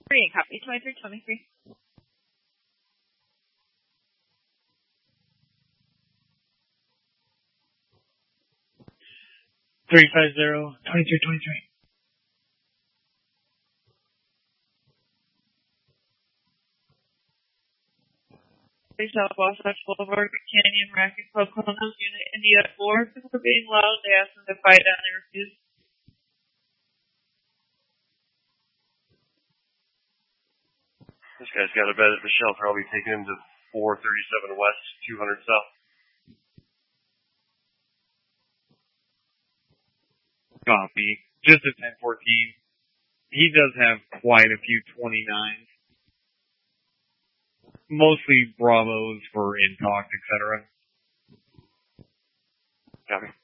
Green, copy 2323. 350-2323. South Wasatch Boulevard, Canyon Racket Club, Columbus, Unit India 4. People are being loud. They asked them to quiet down. They refused. This guy's got a bed at the shelter. I'll be taking him to 437 West, 200 South. Copy. Just a 1014. He does have quite a few 29s. Mostly Bravos for intox, etc. Copy.